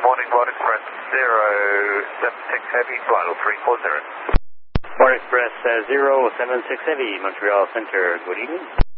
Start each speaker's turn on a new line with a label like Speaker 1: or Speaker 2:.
Speaker 1: morning, World Express 076 Heavy, Flight 340.
Speaker 2: World Express 076 Heavy, Montreal Center, good evening.